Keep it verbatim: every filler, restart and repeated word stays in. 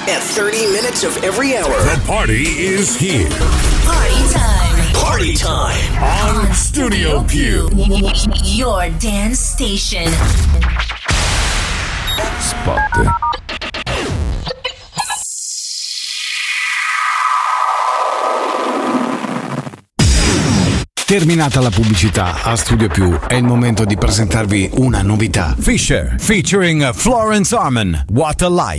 At thirty minutes of every hour. The party is here. Party time. Party time. On, on Studio Q. Your dance station. Spot. Terminata la pubblicità a Studio Più, è il momento di presentarvi una novità. Fisher featuring Florence Arman, What a Life.